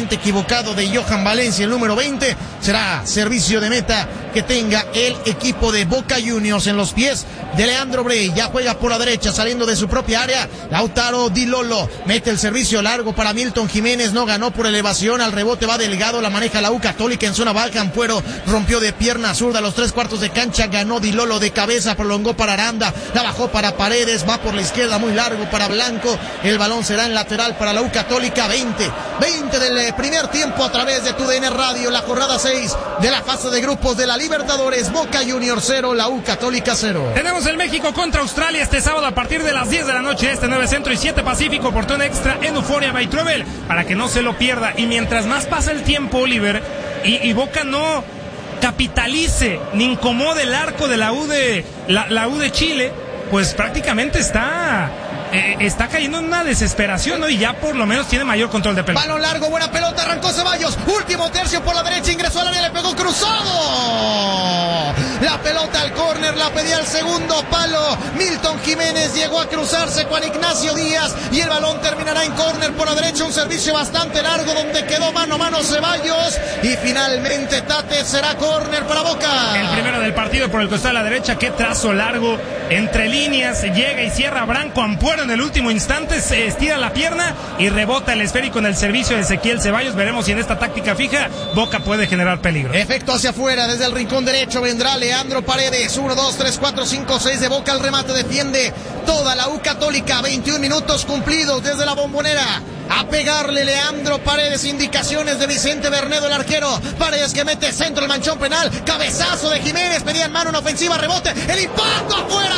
totalmente equivocado de Johan Valencia, el número 20. Será servicio de meta que tenga el equipo de Boca Juniors en los pies de Leandro Brey. Ya juega por la derecha, saliendo de su propia área. Lautaro Di Lolo mete el servicio largo para Milton Jiménez. No ganó por elevación. Al rebote va Delgado. La maneja la U Católica en zona baja. Ampuero rompió de pierna zurda a los 3/4 de cancha. Ganó Di Lolo de cabeza. Prolongó para Aranda. La bajó para Paredes. Va por la izquierda muy largo para Blanco. El balón será en lateral para la U Católica. 20 del primer tiempo a través de TUDN Radio. La jornada 6 de la fase de grupos de la Libertadores. Boca Juniors 0, la U Católica 0. Tenemos el México contra Australia este sábado a partir de las 10 de la noche, 9 Centro y 7 Pacífico, por turno extra en Euphoria by Travel, para que no se lo pierda. Y mientras más pasa el tiempo, Oliver, y Boca no capitalice ni incomode el arco de la U de Chile, pues prácticamente está cayendo en una desesperación, ¿no? Y ya por lo menos tiene mayor control de pelota. Balón largo, buena pelota, arrancó Ceballos, último tercio por la derecha, ingresó al área, le pegó cruzado. La pelota al córner, la pedía al segundo palo. Milton Jiménez llegó a cruzarse Juan Ignacio Díaz y el balón terminará en córner por la derecha, un servicio bastante largo donde quedó mano a mano Ceballos y finalmente Tate, será córner para Boca. El primero del partido por el costado de la derecha, qué trazo largo entre líneas, llega y cierra Branco Ampuero en el último instante, se estira la pierna y rebota el esférico en el servicio de Ezequiel Ceballos. Veremos si en esta táctica fija Boca puede generar peligro. Efecto hacia afuera, desde el rincón derecho vendrá Leandro Paredes. 1, 2, 3, 4, 5, 6 de Boca al remate, defiende toda la U Católica. 21 minutos cumplidos desde la Bombonera. A pegarle Leandro Paredes, indicaciones de Vicente Bernedo, el arquero. Paredes que mete centro, el manchón penal, cabezazo de Jiménez, pedían mano en ofensiva, rebote, el impacto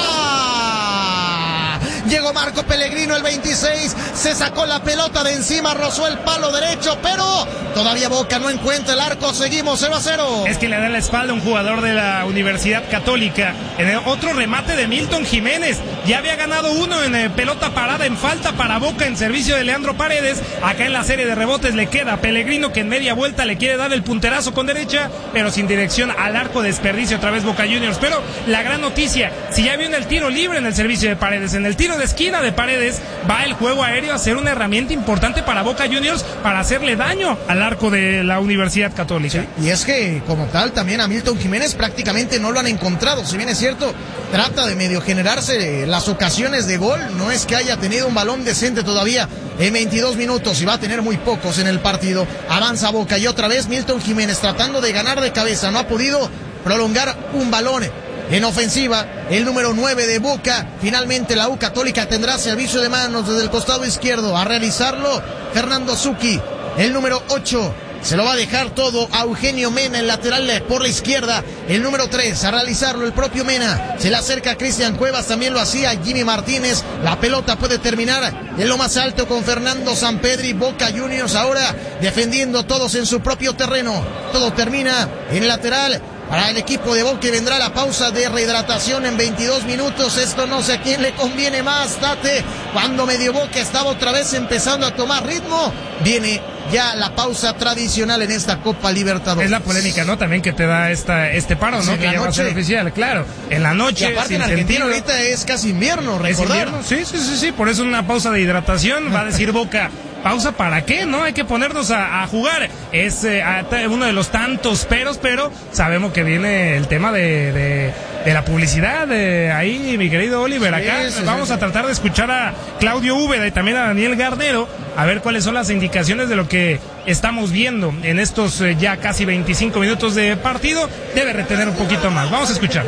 afuera. Llegó Marco Pellegrino, el 26, se sacó la pelota de encima, rozó el palo derecho, pero todavía Boca no encuentra el arco, seguimos 0-0. Es que le da la espalda a un jugador de la Universidad Católica. En el otro remate de Milton Jiménez, ya había ganado uno en pelota parada, en falta para Boca, en servicio de Leandro Paredes. Acá en la serie de rebotes le queda a Pellegrino, que en media vuelta le quiere dar el punterazo con derecha, pero sin dirección al arco, desperdicio otra vez Boca Juniors. Pero la gran noticia, si ya viene el tiro libre en el servicio de Paredes, en el tiro de esquina de Paredes, va el juego aéreo a ser una herramienta importante para Boca Juniors para hacerle daño al arco de la Universidad Católica. Sí, y es que como tal también a Milton Jiménez prácticamente no lo han encontrado, si bien es cierto, trata de medio generarse las ocasiones de gol, no es que haya tenido un balón decente todavía en 22 minutos y va a tener muy pocos en el partido. Avanza Boca y otra vez Milton Jiménez tratando de ganar de cabeza, no ha podido prolongar un balón. En ofensiva, el número 9 de Boca. Finalmente la U Católica tendrá servicio de manos desde el costado izquierdo. A realizarlo, Fernando Zucchi. El número 8 se lo va a dejar todo a Eugenio Mena, el lateral por la izquierda. El número 3 a realizarlo, el propio Mena. Se le acerca a Cristian Cuevas, también lo hacía Jimmy Martínez. La pelota puede terminar en lo más alto con Fernando Sampedri. Boca Juniors ahora defendiendo todos en su propio terreno. Todo termina en el lateral para el equipo de Boca, y vendrá la pausa de rehidratación en 22 minutos. Esto no sé a quién le conviene más, Tate. Cuando medio Boca estaba otra vez empezando a tomar ritmo, viene ya la pausa tradicional en esta Copa Libertadores. Es la polémica, ¿no? También que te da este paro, ¿no? Que ya va a ser oficial, claro. En la noche. Y aparte en Argentina ahorita es casi invierno, recordar. Sí, por eso una pausa de hidratación. Va a decir Boca, ¿pausa para qué? ¿No? Hay que ponernos a jugar. Es uno de los tantos peros, pero sabemos que viene el tema de la publicidad. Ahí, mi querido Oliver, acá vamos a tratar de escuchar a Claudio Úbeda y también a Daniel Garnero, a ver cuáles son las indicaciones de lo que estamos viendo en estos ya casi 25 minutos de partido. Debe retener un poquito más. Vamos a escuchar.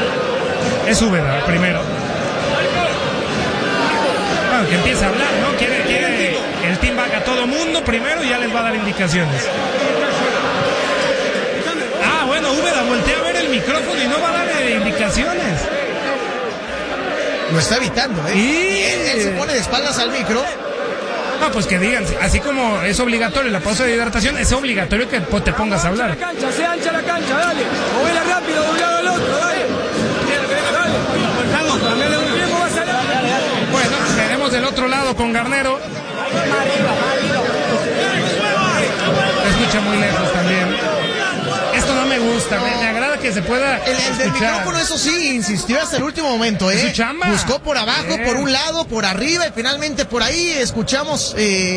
Es Úbeda primero. Bueno, que empiece a hablar, ¿no? Quiere el team back a todo mundo primero y ya les va a dar indicaciones. Bueno, Úbeda voltea a ver el micrófono y no va a dar indicaciones. Lo está evitando, ¿eh? Y él se pone de espaldas al micro. No, pues que digan, así como es obligatorio la pausa de hidratación, es obligatorio que te pongas a hablar. La cancha, se ancha la cancha, dale. Movela rápido, de un lado al otro, dale. Bueno, veremos del otro lado con Garnero. Se escucha muy lejos también. Esto no me gusta, me agrada que se pueda El del micrófono, eso sí, insistió hasta el último momento, Es su chamba. Buscó por abajo, por un lado, por arriba, y finalmente por ahí escuchamos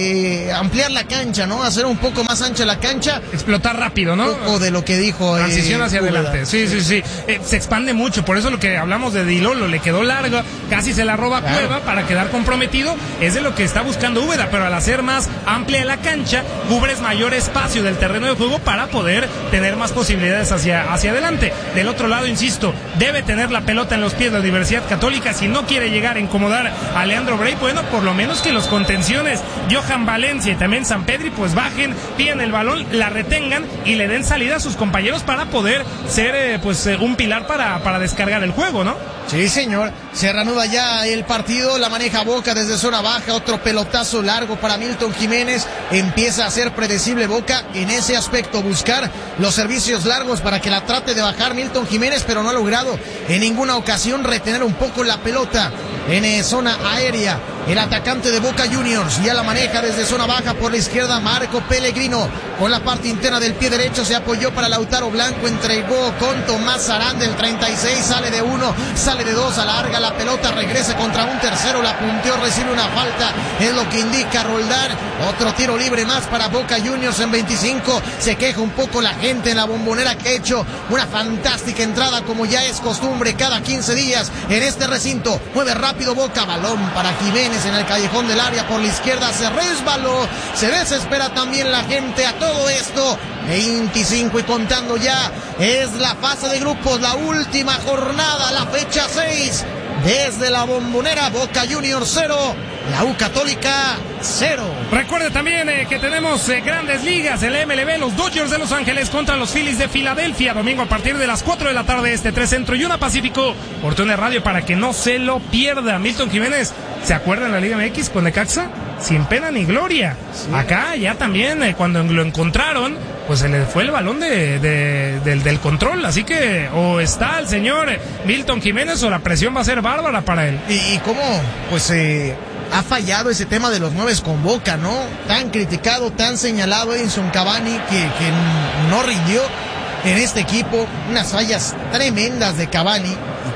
ampliar la cancha, ¿no? Hacer un poco más ancha la cancha. Explotar rápido, ¿no? Un poco de lo que dijo. Transición hacia Úbeda. adelante. Sí. Se expande mucho, por eso lo que hablamos de Dilolo, le quedó larga, casi se la roba Claro. Cueva para quedar comprometido, es de lo que está buscando Úbeda, pero al hacer más amplia la cancha, cubres mayor espacio del terreno de juego para poder tener más posibilidades hacia adelante. Del otro lado, insisto, debe tener la pelota en los pies de la Universidad Católica si no quiere llegar a incomodar a Leandro Bray. Bueno, por lo menos que los contenciones Johan Valencia y también Sampedri pues bajen, piden el balón, la retengan y le den salida a sus compañeros para poder ser un pilar para descargar el juego, ¿no? Sí, señor. Se reanuda ya el partido. La maneja Boca desde zona baja. Otro pelotazo largo para Milton Jiménez. Empieza a ser predecible Boca en ese aspecto. Buscar los servicios largos para que la trate de bajar Milton Jiménez, pero no ha logrado en ninguna ocasión retener un poco la pelota en zona aérea. El atacante de Boca Juniors ya la maneja desde zona baja por la izquierda. Marco Pellegrino con la parte interna del pie derecho. Se apoyó para Lautaro Blanco. Entregó con Tomás Arán del 36. Sale de uno, sale de dos, alarga la pelota, regresa contra un tercero, la punteó, recibe una falta, es lo que indica Roldán. Otro tiro libre más para Boca Juniors en 25. Se queja un poco la gente en la Bombonera, que ha hecho una fantástica entrada como ya es costumbre cada 15 días en este recinto. Mueve rápido Boca, balón para Jiménez en el callejón del área por la izquierda, se resbaló, se desespera también la gente a todo esto. 25 y contando ya, es la fase de grupos, la última jornada, la fecha 6. Desde la Bombonera, Boca Juniors 0, la U Católica 0. Recuerde también que tenemos grandes ligas en la MLB, los Dodgers de Los Ángeles contra los Phillies de Filadelfia, domingo a partir de las 4 de la tarde, 3 Centro y 1 Pacífico, por TUDN Radio, para que no se lo pierda. Milton Jiménez, ¿se acuerda en la Liga MX con Necaxa? Sin pena ni gloria. Sí. Acá ya también, cuando lo encontraron, pues se le fue el balón del control, así que o está el señor Milton Jiménez o la presión va a ser bárbara para él. Y cómo, pues, ha fallado ese tema de los 9 con Boca, ¿no? Tan criticado, tan señalado Edinson Cavani, que no rindió en este equipo. Unas fallas tremendas de Cavani,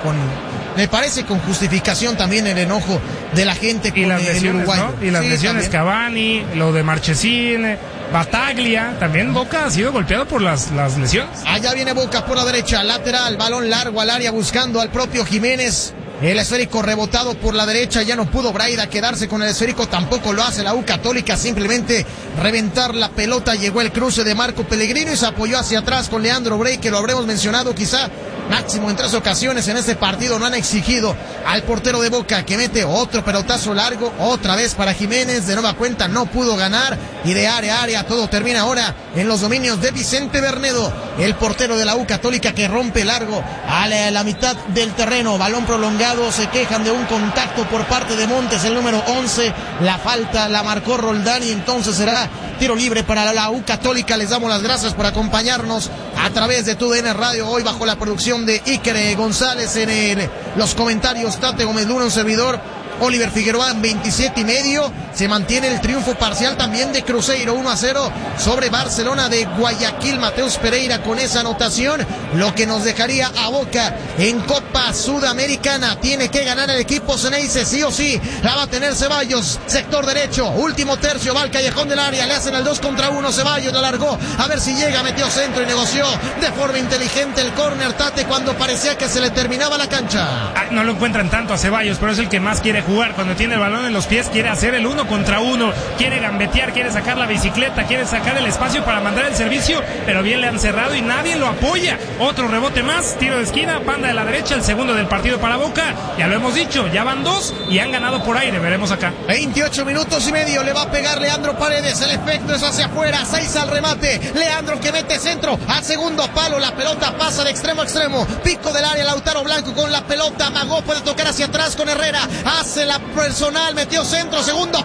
y me parece con justificación también el enojo de la gente con el uruguayo. ¿No? Y las lesiones también. Cavani, lo de Marchesín, Bataglia, también Boca ha sido golpeado por las lesiones. Allá viene Boca por la derecha, lateral, balón largo al área buscando al propio Jiménez. El esférico rebotado por la derecha, ya no pudo Braida quedarse con el esférico, tampoco lo hace la U Católica, simplemente reventar la pelota. Llegó el cruce de Marco Pellegrino y se apoyó hacia atrás con Leandro Bray, que lo habremos mencionado quizá máximo en 3 ocasiones en este partido. No han exigido al portero de Boca, que mete otro pelotazo largo, otra vez para Jiménez, de nueva cuenta no pudo ganar, y de área a área todo termina ahora en los dominios de Vicente Bernedo, el portero de la U Católica, que rompe largo a la mitad del terreno, balón prolongado. Se quejan de un contacto por parte de Montes, el número 11, la falta la marcó Roldán y entonces será tiro libre para la U Católica. Les damos las gracias por acompañarnos a través de TUDN Radio, hoy bajo la producción de Iker González, en los comentarios Tate Gómez Luna, un servidor Oliver Figueroa. En 27.5 se mantiene el triunfo parcial también de Cruzeiro, 1-0 sobre Barcelona de Guayaquil. Mateus Pereira con esa anotación, lo que nos dejaría a Boca en Copa Sudamericana. Tiene que ganar el equipo Ceneice, sí o sí, la va a tener Ceballos, sector derecho, último tercio, va al callejón del área, le hacen el 2 contra 1, Ceballos la largó, a ver si llega, metió centro y negoció de forma inteligente el córner, Tate, cuando parecía que se le terminaba la cancha. No lo encuentran tanto a Ceballos, pero es el que más quiere jugar. Cuando tiene el balón en los pies, quiere hacer el 1 contra 1, quiere gambetear, quiere sacar la bicicleta, quiere sacar el espacio para mandar el servicio, pero bien le han cerrado y nadie lo apoya. Otro rebote más, tiro de esquina, banda de la derecha, el segundo del partido para Boca. Ya lo hemos dicho, ya van 2 y han ganado por aire, veremos acá. 28 minutos y medio, le va a pegar Leandro Paredes, el efecto es hacia afuera, 6 al remate, Leandro que mete centro, al segundo palo, la pelota pasa de extremo a extremo, pico del área, Lautaro Blanco con la pelota, Magó puede tocar hacia atrás con Herrera, hace la personal, metió centro, segundo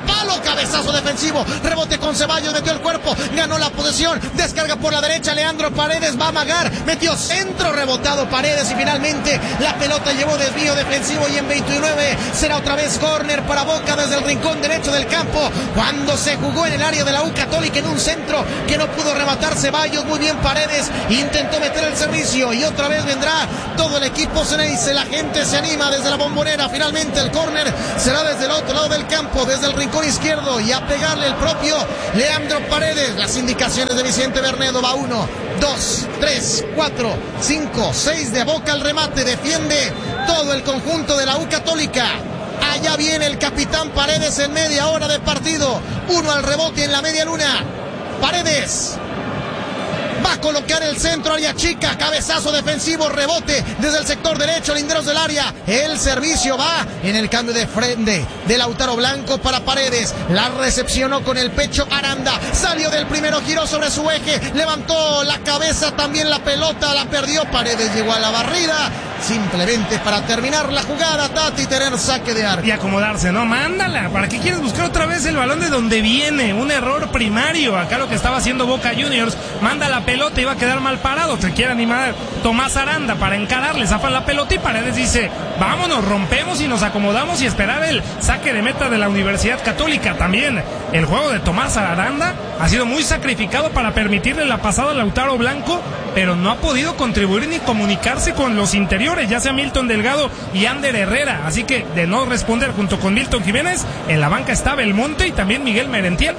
palo, cabezazo defensivo, rebote con Ceballos, metió el cuerpo, ganó la posesión, descarga por la derecha, Leandro Paredes va a amagar, metió centro, rebotado Paredes y finalmente la pelota llevó desvío defensivo y en 29 será otra vez córner para Boca desde el rincón derecho del campo, cuando se jugó en el área de la U Católica en un centro que no pudo rematar Ceballos, muy bien Paredes, intentó meter el servicio y otra vez vendrá todo el equipo Ceneice, la gente se anima desde la Bombonera, finalmente el córner será desde el otro lado del campo, desde el rincón izquierdo y a pegarle el propio Leandro Paredes, las indicaciones de Vicente Bernedo, va 1, 2, 3, 4, 5, 6 de Boca al remate, defiende todo el conjunto de la U Católica. Allá viene el capitán Paredes en media hora de partido, 1 al rebote en la media luna. Paredes va a colocar el centro, área chica, cabezazo defensivo, rebote desde el sector derecho, linderos del área, el servicio va en el cambio de frente de Lautaro Blanco para Paredes, la recepcionó con el pecho Aranda, salió del primero, giró sobre su eje, levantó la cabeza, también la pelota, la perdió, Paredes llegó a la barrida, simplemente para terminar la jugada, Tati, tener saque de arco. Y acomodarse, ¿no? Mándala, ¿para qué quieres buscar otra vez el balón de donde viene? Un error primario, acá lo que estaba haciendo Boca Juniors, manda la pelota y va a quedar mal parado, se quiere animar Tomás Aranda para encararle, zafan la pelota y Paredes dice, vámonos, rompemos y nos acomodamos y esperar el saque de meta de la Universidad Católica. También el juego de Tomás Aranda ha sido muy sacrificado para permitirle la pasada a Lautaro Blanco, pero no ha podido contribuir ni comunicarse con los interiores, ya sea Milton Delgado y Ander Herrera, así que de no responder junto con Milton Jiménez, en la banca está Belmonte y también Miguel Merentiel.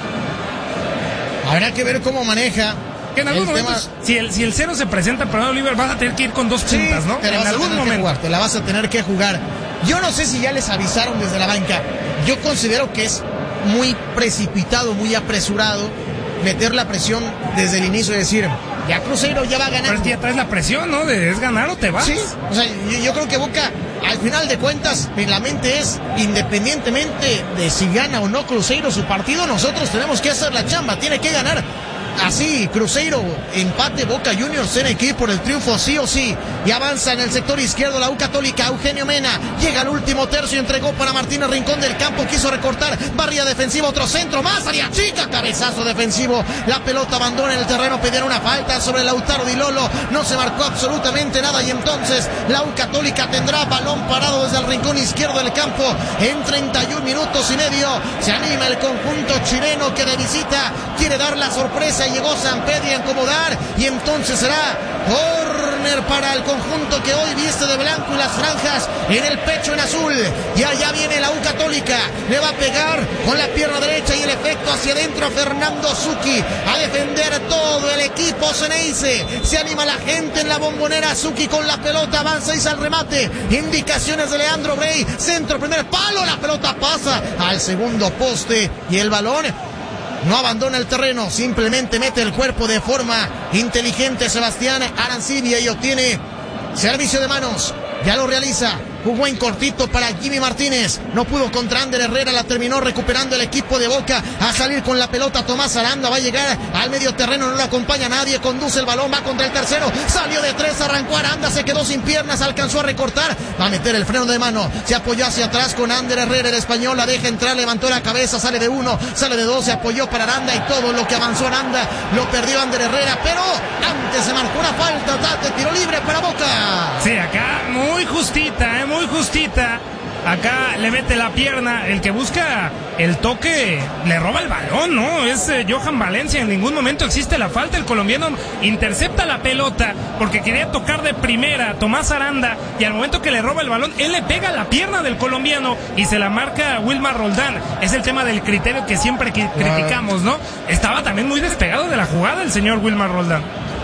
Habrá que ver cómo maneja. Que en algún momento, si el cero se presenta para Oliver, vas a tener que ir con dos puntas, ¿no? En algún momento te la vas a tener que jugar. Yo no sé si ya les avisaron desde la banca. Yo considero que es muy precipitado, muy apresurado meter la presión desde el inicio y decir, ya Cruzeiro ya va a ganar. Pero es que ya traes la presión, ¿no? De es ganar o te vas. Sí, o sea, yo creo que Boca, al final de cuentas, en la mente es, independientemente de si gana o no Cruzeiro su partido, nosotros tenemos que hacer la chamba, tiene que ganar. Así, Cruzeiro, empate, Boca Juniors tiene que ir por el triunfo sí o sí. Y avanza en el sector izquierdo la U Católica, Eugenio Mena, llega al último tercio, entregó para Martínez Rincón del campo, quiso recortar, barrida defensiva, otro centro, más área chica, cabezazo defensivo, la pelota abandona en el terreno, pidieron una falta sobre Lautaro Di Lolo, no se marcó absolutamente nada y entonces la U Católica tendrá balón parado desde el rincón izquierdo del campo en 31 minutos y medio. Se anima el conjunto chileno que de visita quiere dar la sorpresa. Llegó Sampedri a incomodar y entonces será córner para el conjunto que hoy viste de blanco y las franjas en el pecho en azul. Y allá viene la U Católica, le va a pegar con la pierna derecha y el efecto hacia adentro Fernando Zucchi a defender todo el equipo Ceneice. Se anima la gente en la Bombonera, Zucchi con la pelota, avanza y al remate, indicaciones de Leandro Brey, centro, primer palo, la pelota pasa al segundo poste y el balón no abandona el terreno, simplemente mete el cuerpo de forma inteligente Sebastián Arancibia y obtiene servicio de manos. Ya lo realiza, jugó en cortito para Jimmy Martínez, no pudo contra Ander Herrera, la terminó recuperando el equipo de Boca, a salir con la pelota Tomás Aranda, va a llegar al medio terreno, no lo acompaña nadie, conduce el balón, va contra el tercero, salió de tres, arrancó Aranda, se quedó sin piernas, alcanzó a recortar, va a meter el freno de mano, se apoyó hacia atrás con Ander Herrera, el español la deja entrar, levantó la cabeza, sale de uno, sale de dos, se apoyó para Aranda y todo lo que avanzó Aranda lo perdió Ander Herrera, pero antes se marcó una falta, Tate, tiro libre para Boca. Sí, acá muy justita, muy justita. Acá le mete la pierna, el que busca el toque le roba el balón, ¿no? Es Johan Valencia, en ningún momento existe la falta, el colombiano intercepta la pelota porque quería tocar de primera a Tomás Aranda y al momento que le roba el balón, él le pega la pierna del colombiano y se la marca Wilmar Roldán. Es el tema del criterio que siempre criticamos, ¿no? Estaba también muy despegado de la jugada el señor Wilmar Roldán.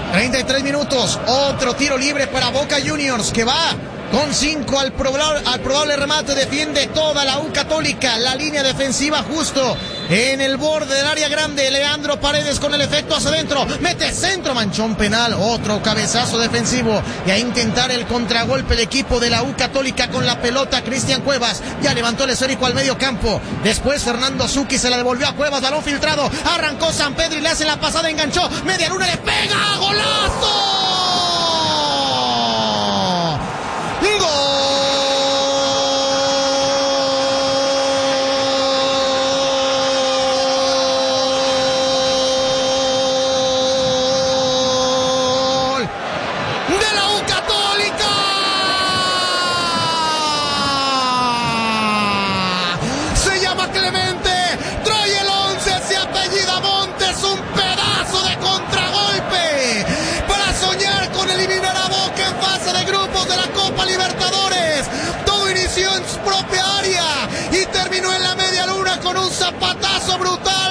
33 minutos, otro tiro libre para Boca Juniors que va con 5 al probable remate, defiende toda la U Católica, la línea defensiva justo en el borde del área grande, Leandro Paredes con el efecto hacia adentro, mete centro, manchón penal, otro cabezazo defensivo y a intentar el contragolpe el equipo de la U Católica con la pelota, Cristian Cuevas, ya levantó el esférico al medio campo, después Fernando Zucchi se la devolvió a Cuevas, balón filtrado, arrancó Sampedri, le hace la pasada, enganchó, media luna, le pega, ¡golazo!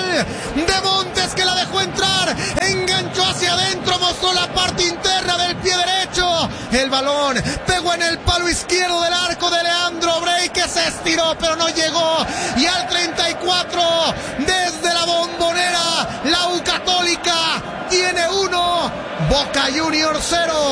de Montes, que la dejó entrar, enganchó hacia adentro, mostró la parte interna del pie derecho, el balón pegó en el palo izquierdo del arco de Leandro Brey, que se estiró pero no llegó, y al 34 desde la Bombonera la U Católica tiene 1, Boca Juniors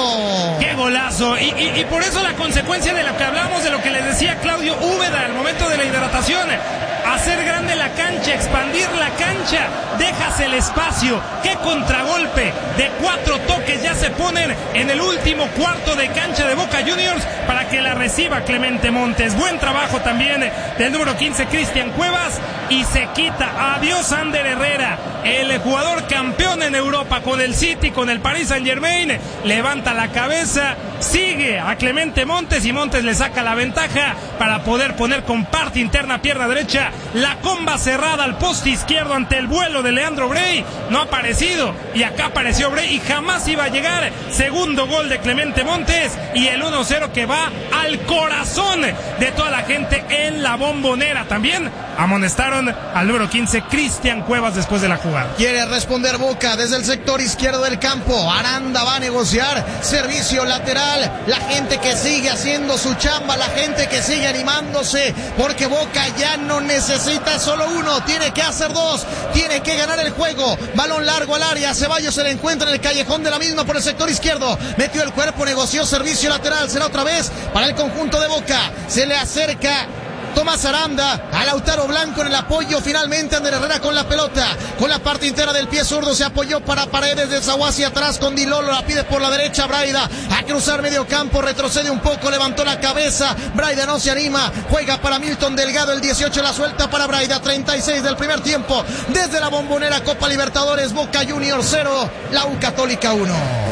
0. ¡Qué golazo! Y por eso la consecuencia de lo que hablamos, de lo que les decía Claudio Úbeda al momento de la hidratación: hacer grande la cancha, expandir la cancha, dejas el espacio. ¡Qué contragolpe! De 4 toques ya se ponen en el último cuarto de cancha de Boca Juniors para que la reciba Clemente Montes. Buen trabajo también del número 15, Cristian Cuevas, y se quita. Adiós Ander Herrera, el jugador campeón en Europa con el City, con el Paris Saint-Germain. Levanta la cabeza, sigue a Clemente Montes, y Montes le saca la ventaja para poder poner con parte interna, pierna derecha, la comba cerrada al poste izquierdo ante el vuelo de Leandro Brey. No ha aparecido, y acá apareció Brey y jamás iba a llegar. Segundo gol de Clemente Montes, y el 1-0 que va al corazón de toda la gente en la Bombonera. También amonestaron al número 15, Cristian Cuevas, después de la jugada. Quiere responder Boca desde el sector izquierdo del campo. Aranda va a negociar servicio lateral. La gente que sigue haciendo su chamba, la gente que sigue animándose, porque Boca ya no necesita solo 1, tiene que hacer 2, tiene que ganar el juego. Balón largo al área, Ceballos se le encuentra en el callejón de la misma por el sector izquierdo, metió el cuerpo, negoció servicio lateral, será otra vez para el conjunto de Boca. Se le acerca Tomás Aranda a Lautaro Blanco en el apoyo. Finalmente Ander Herrera con la pelota, con la parte interna del pie zurdo, se apoyó para Paredes, de Zaguá hacia atrás con Dilolo, la pide por la derecha Braida, a cruzar medio campo, retrocede un poco, levantó la cabeza, Braida no se anima, juega para Milton Delgado, el 18 la suelta para Braida, 36 del primer tiempo, desde la Bombonera, Copa Libertadores, Boca Juniors 0, la U Católica 1.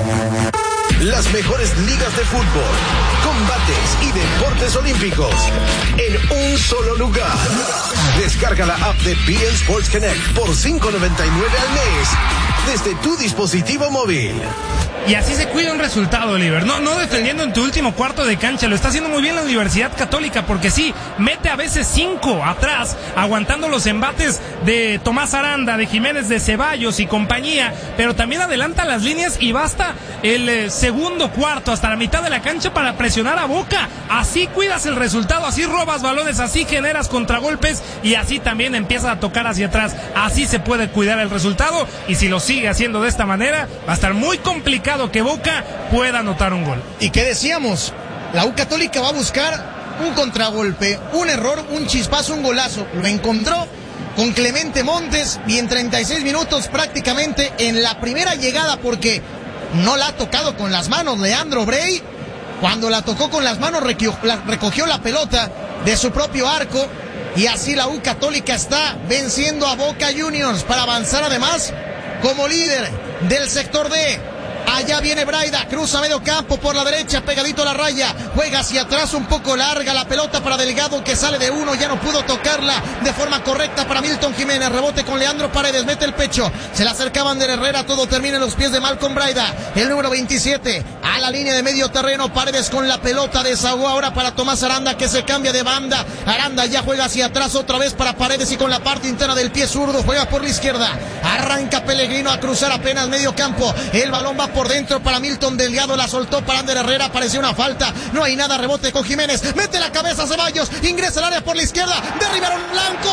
Las mejores ligas de fútbol, combates y deportes olímpicos en un solo lugar. Descarga la app de beIN Sports Connect por $5.99 al mes desde tu dispositivo móvil. Y así se cuida un resultado, Oliver. No defendiendo en tu último cuarto de cancha. Lo está haciendo muy bien la Universidad Católica, porque sí, mete a veces 5 atrás, aguantando los embates de Tomás Aranda, de Jiménez, de Ceballos y compañía, pero también adelanta las líneas y basta el segundo cuarto, hasta la mitad de la cancha, para presionar a Boca. Así cuidas el resultado, así robas balones, así generas contragolpes, y así también empiezas a tocar hacia atrás. Así se puede cuidar el resultado, y si lo sigue haciendo de esta manera, va a estar muy complicado que Boca pueda anotar un gol. ¿Y qué decíamos? La U Católica va a buscar un contragolpe, un error, un chispazo, un golazo. Lo encontró con Clemente Montes, y en 36 minutos prácticamente en la primera llegada, porque no la ha tocado con las manos Leandro Brey. Cuando la tocó con las manos recogió la pelota de su propio arco, y así la U Católica está venciendo a Boca Juniors para avanzar además como líder del sector D. Allá viene Braida, cruza medio campo por la derecha, pegadito a la raya, juega hacia atrás un poco larga la pelota para Delgado, que sale de 1, ya no pudo tocarla de forma correcta para Milton Jiménez, rebote con Leandro Paredes, mete el pecho, se le acercaba Ander Herrera, todo termina en los pies de Malcolm Braida, el número 27, a la línea de medio terreno, Paredes con la pelota, desahogó ahora para Tomás Aranda, que se cambia de banda, Aranda ya juega hacia atrás otra vez para Paredes, y con la parte interna del pie zurdo, juega por la izquierda, arranca Pellegrino a cruzar apenas medio campo, el balón va por dentro para Milton Delgado, la soltó para Ander Herrera, pareció una falta, no hay nada, rebote con Jiménez, mete la cabeza Ceballos, ingresa al área por la izquierda, derribaron Blanco,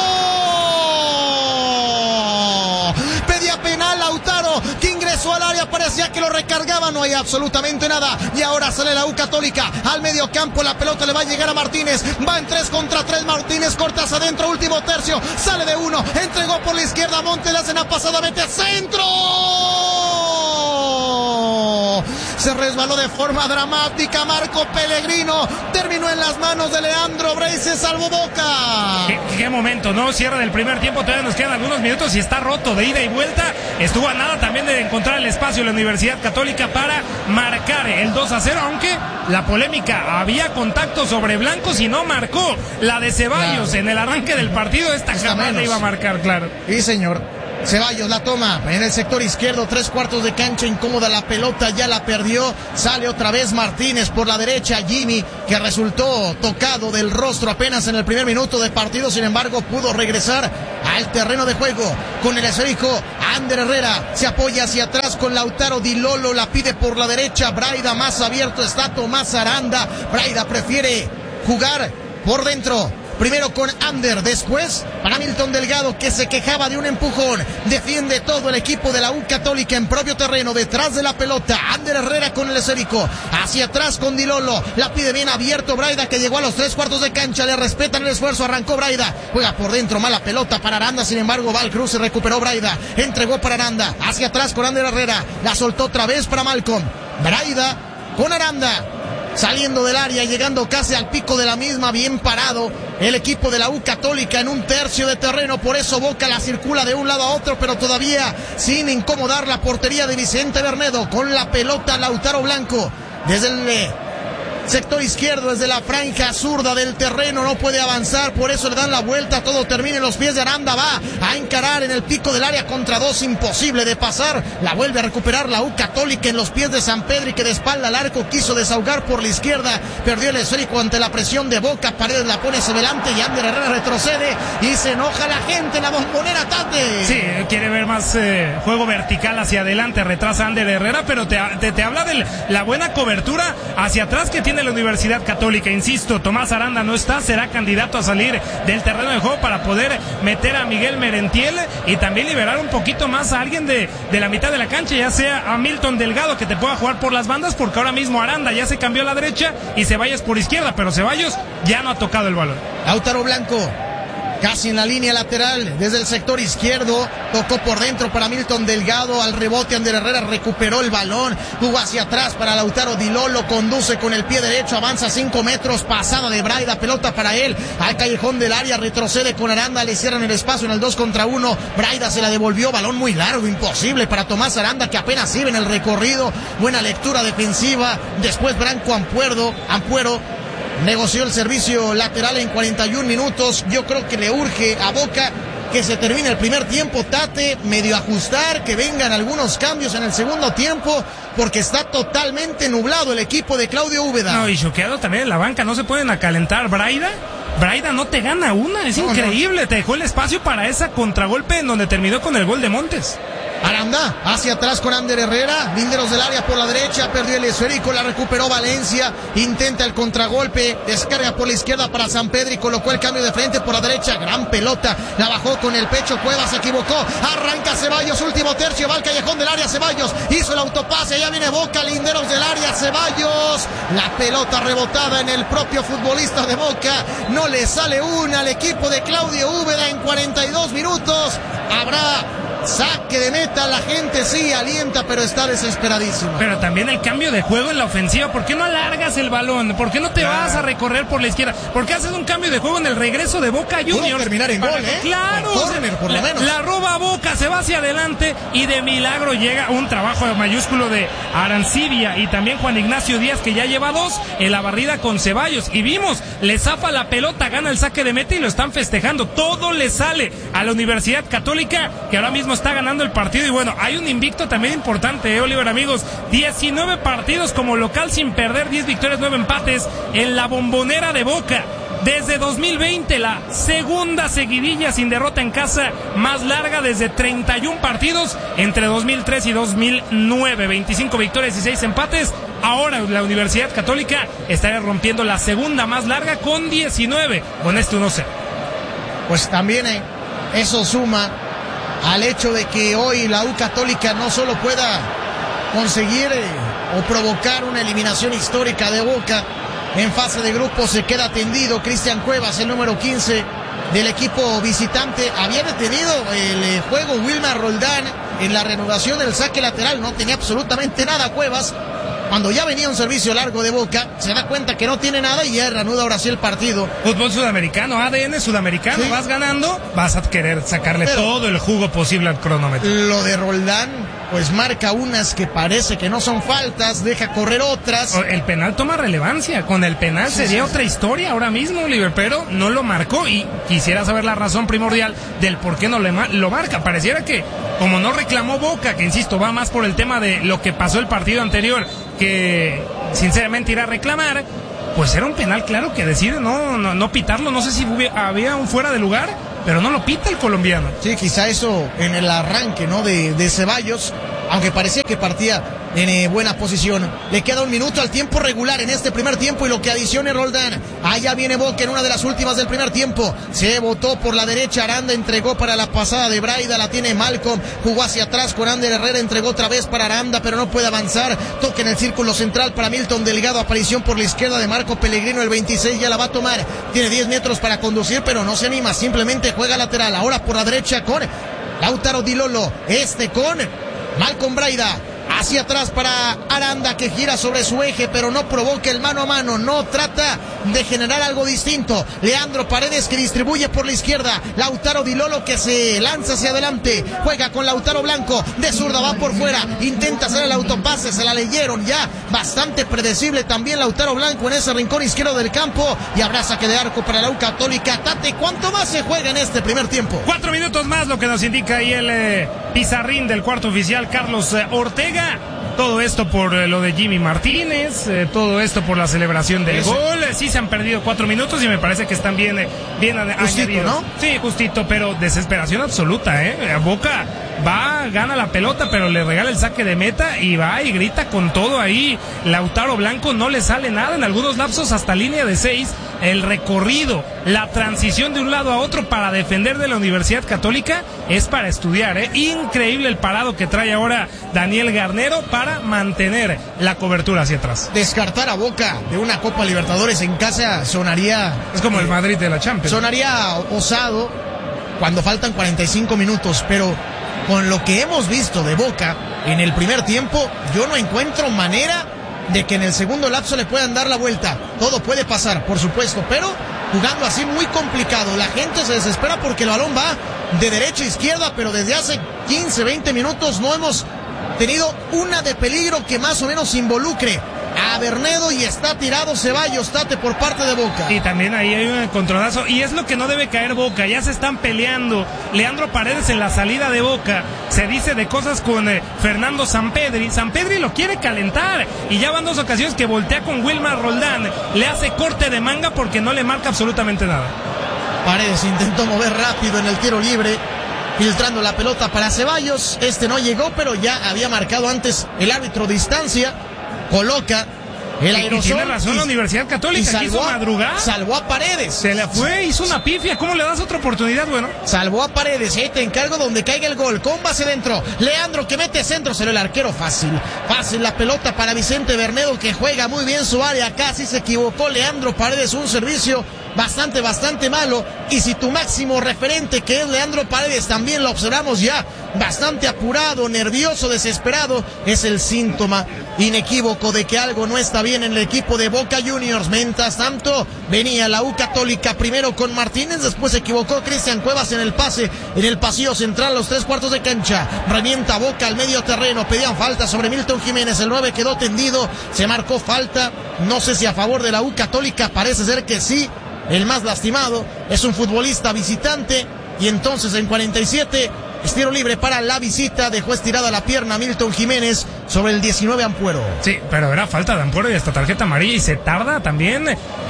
pedía penal Lautaro, que ingresó al área, parecía que lo recargaba, no hay absolutamente nada, y ahora sale la U Católica al medio campo, la pelota le va a llegar a Martínez, va en 3 contra 3, Martínez corta hacia adentro, último tercio, sale de 1, entregó por la izquierda, Montes, le hacen a pasada, mete centro, se resbaló de forma dramática Marco Pellegrino, terminó en las manos de Leandro Brey, se salvó Boca. ¿Qué momento, no? Cierra del primer tiempo, todavía nos quedan algunos minutos y está roto de ida y vuelta. Estuvo a nada también de encontrar el espacio en la Universidad Católica para marcar el 2-0, aunque la polémica, había contacto sobre Blancos y no marcó. La de Ceballos, claro, en el arranque del partido, esta jamás le iba a marcar, claro. Sí, señor. Ceballos la toma en el sector izquierdo, 3/4 de cancha, incómoda la pelota, ya la perdió, sale otra vez Martínez por la derecha, Jimmy, que resultó tocado del rostro apenas en el primer minuto de partido, sin embargo pudo regresar al terreno de juego con el esférico. Ander Herrera se apoya hacia atrás con Lautaro Di Lolo, la pide por la derecha, Braida más abierto, está Tomás Aranda, Braida prefiere jugar por dentro. Primero con Ander, después para Milton Delgado, que se quejaba de un empujón. Defiende todo el equipo de la U Católica en propio terreno, detrás de la pelota. Ander Herrera con el esférico, hacia atrás con Di Lolo, la pide bien abierto Braida, que llegó a los 3/4 de cancha, le respetan el esfuerzo, arrancó Braida, juega por dentro, mala pelota para Aranda, sin embargo va al cruce, recuperó Braida, entregó para Aranda, hacia atrás con Ander Herrera, la soltó otra vez para Malcolm. Braida con Aranda, saliendo del área, llegando casi al pico de la misma, bien parado el equipo de la U Católica en un tercio de terreno, por eso Boca la circula de un lado a otro, pero todavía sin incomodar la portería de Vicente Bernedo. Con la pelota Lautaro Blanco, desde el sector izquierdo, desde la franja zurda del terreno, no puede avanzar, por eso le dan la vuelta, todo termina en los pies de Aranda, va a encarar en el pico del área contra dos, imposible de pasar, la vuelve a recuperar la U Católica en los pies de Sampedri, que de espalda al arco quiso desahogar por la izquierda, perdió el esférico ante la presión de Boca, Paredes la pone hacia adelante y Ander Herrera retrocede y se enoja la gente, la Bombonera, Tate. Sí, quiere ver más juego vertical hacia adelante, retrasa Ander Herrera, pero te habla de la buena cobertura hacia atrás que tiene la Universidad Católica. Insisto, Tomás Aranda no está, será candidato a salir del terreno de juego para poder meter a Miguel Merentiel y también liberar un poquito más a alguien de la mitad de la cancha, ya sea a Milton Delgado, que te pueda jugar por las bandas, porque ahora mismo Aranda ya se cambió a la derecha y Ceballos por izquierda, pero Ceballos ya no ha tocado el balón. Lautaro Blanco casi en la línea lateral, desde el sector izquierdo, tocó por dentro para Milton Delgado, al rebote Ander Herrera recuperó el balón, jugó hacia atrás para Lautaro Di Lolo, conduce con el pie derecho, avanza 5 metros, pasada de Braida, pelota para él, al callejón del área, retrocede con Aranda, le cierran el espacio en el 2 contra 1, Braida se la devolvió, balón muy largo, imposible para Tomás Aranda, que apenas iba en el recorrido, buena lectura defensiva, después Branco Ampuero negoció el servicio lateral en 41 minutos. Yo creo que le urge a Boca que se termine el primer tiempo, Tate, medio ajustar, que vengan algunos cambios en el segundo tiempo, porque está totalmente nublado el equipo de Claudio Úbeda. No, y choqueado también en la banca, no se pueden acalentar. Braida no te gana una, es increíble, te dejó el espacio para esa contragolpe en donde terminó con el gol de Montes. Aranda, hacia atrás con Ander Herrera, linderos del área por la derecha, perdió el esférico, la recuperó Valencia, intenta el contragolpe, descarga por la izquierda para Sampedri, colocó el cambio de frente por la derecha, gran pelota, la bajó con el pecho, Cuevas se equivocó, arranca Ceballos, último tercio, va al callejón del área, Ceballos, hizo el autopase, allá viene Boca, linderos del área, Ceballos, la pelota rebotada en el propio futbolista de Boca, no le sale una al equipo de Claudio Úbeda en 42 minutos, habrá saque de meta, la gente sí alienta, pero está desesperadísimo. Pero también el cambio de juego en la ofensiva, ¿por qué no alargas el balón? ¿Por qué no te vas a recorrer por la izquierda? ¿Por qué haces un cambio de juego en el regreso de Boca Juniors? Pudo terminar en gol, Claro, corner, por lo menos. La roba Boca, se va hacia adelante y de milagro llega un trabajo mayúsculo de Arancibia y también Juan Ignacio Díaz, que ya lleva 2 en la barrida con Ceballos, y vimos, le zafa la pelota, gana el saque de meta y lo están festejando. Todo le sale a la Universidad Católica, que ahora mismo está ganando el partido. Y bueno, hay un invicto también importante, Oliver, amigos, 19 partidos como local sin perder, 10 victorias, 9 empates en la Bombonera de Boca. Desde 2020, la segunda seguidilla sin derrota en casa más larga desde 31 partidos entre 2003 y 2009, 25 victorias y 6 empates. Ahora la Universidad Católica está rompiendo la segunda más larga con 19, con este 1-0. Pues también eso suma al hecho de que hoy la U Católica no solo pueda conseguir o provocar una eliminación histórica de Boca, en fase de grupos se queda tendido. Cristian Cuevas, el número 15 del equipo visitante, había detenido el juego Wilmar Roldán en la reanudación del saque lateral, no tenía absolutamente nada Cuevas. Cuando ya venía un servicio largo de Boca, se da cuenta que no tiene nada y ya reanuda ahora sí el partido. Fútbol sudamericano, ADN sudamericano, ¿sí? Vas ganando, vas a querer sacarle todo el jugo posible al cronómetro. Lo de Roldán pues marca unas que parece que no son faltas, deja correr otras. El penal toma relevancia, con el penal sería otra historia ahora mismo, Oliver, pero no lo marcó y quisiera saber la razón primordial del por qué no lo marca. Pareciera que, como no reclamó Boca, que insisto, va más por el tema de lo que pasó el partido anterior, que sinceramente irá a reclamar, pues era un penal claro que decide no pitarlo. No sé si había un fuera de lugar, pero no lo pita el colombiano. Sí, quizá eso en el arranque, ¿no? de Ceballos, aunque parecía que partía en buena posición. Le queda un minuto al tiempo regular en este primer tiempo y lo que adicione Roldán. Allá viene Boca en una de las últimas del primer tiempo. Se botó por la derecha, Aranda entregó para la pasada de Braida, la tiene Malcolm, jugó hacia atrás con Ander Herrera, entregó otra vez para Aranda, pero no puede avanzar. Toca en el círculo central para Milton Delgado, aparición por la izquierda de Marco Pellegrino, el 26 ya la va a tomar. Tiene 10 metros para conducir, pero no se anima, simplemente juega lateral. Ahora por la derecha con Lautaro Di Lolo, con Malcolm Braida. Hacia atrás para Aranda, que gira sobre su eje, pero no provoca el mano a mano, no trata de generar algo distinto. Leandro Paredes, que distribuye por la izquierda. Lautaro Di Lolo, que se lanza hacia adelante, juega con Lautaro Blanco, de zurda va por fuera, intenta hacer el autopase, se la leyeron ya, bastante predecible también Lautaro Blanco en ese rincón izquierdo del campo, y habrá saque de arco para la U Católica. Tate, ¿cuánto más se juega en este primer tiempo? 4 minutos más, lo que nos indica ahí el pizarrín del cuarto oficial, Carlos Ortega. Todo esto por lo de Jimmy Martínez, todo esto por la celebración del gol. Sí se han perdido 4 minutos y me parece que están bien añadidos, ¿no? Sí, justito, pero desesperación absoluta, Boca va, gana la pelota, pero le regala el saque de meta y va y grita con todo ahí. Lautaro Blanco no le sale nada, en algunos lapsos hasta línea de 6. El recorrido, la transición de un lado a otro para defender de la Universidad Católica es para estudiar, Increíble el parado que trae ahora Daniel Garnero para mantener la cobertura hacia atrás. Descartar a Boca de una Copa Libertadores en casa sonaría... Es como el Madrid de la Champions. Sonaría osado cuando faltan 45 minutos, pero con lo que hemos visto de Boca en el primer tiempo, yo no encuentro manera de que en el segundo lapso le puedan dar la vuelta. Todo puede pasar, por supuesto, pero jugando así muy complicado. La gente se desespera porque el balón va de derecha a izquierda, pero desde hace 15, 20 minutos no hemos tenido una de peligro que más o menos involucre a Bernedo, y está tirado Ceballos, Tate, por parte de Boca. Y también ahí hay un encontronazo, y es lo que no debe caer Boca. Ya se están peleando Leandro Paredes en la salida de Boca, se dice de cosas con Fernando Sampedri lo quiere calentar, y ya van 2 ocasiones que voltea con Wilmar Roldán, le hace corte de manga porque no le marca absolutamente nada. Paredes intentó mover rápido en el tiro libre, filtrando la pelota para Ceballos, no llegó, pero ya había marcado antes el árbitro distancia. Coloca el aerosol. Y tiene razón la Universidad Católica, quiso madrugar. Salvó a Paredes. Se le fue, hizo una pifia. ¿Cómo le das otra oportunidad? Bueno. Salvó a Paredes, te encargo donde caiga el gol. Con base dentro. Leandro, que mete centro, se lo el arquero fácil. Fácil la pelota para Vicente Bernedo, que juega muy bien su área. Casi se equivocó Leandro Paredes, un servicio bastante malo. Y si tu máximo referente, que es Leandro Paredes, también lo observamos ya bastante apurado, nervioso, desesperado, es el síntoma inequívoco de que algo no está bien en el equipo de Boca Juniors. Mientras tanto, venía la U Católica primero con Martínez, después se equivocó Cristian Cuevas en el pase, en el pasillo central, los 3 cuartos de cancha. Revienta Boca al medio terreno, pedían falta sobre Milton Jiménez, el 9 quedó tendido, se marcó falta, no sé si a favor de la U Católica, parece ser que sí. El más lastimado es un futbolista visitante, y entonces en 47 es tiro libre para la visita. Dejó estirada la pierna Milton Jiménez sobre el 19 Ampuero. Sí, pero era falta de Ampuero y hasta tarjeta amarilla, y se tarda también